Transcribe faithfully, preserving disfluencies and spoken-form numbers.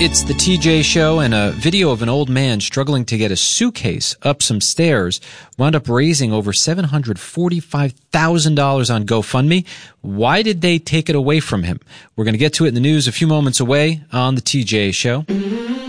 It's the T J Show, and a video of an old man struggling to get a suitcase up some stairs wound up raising over seven hundred forty-five thousand dollars on GoFundMe. Why did they take it away from him? We're going to get to it in the news a few moments away on the T J Show.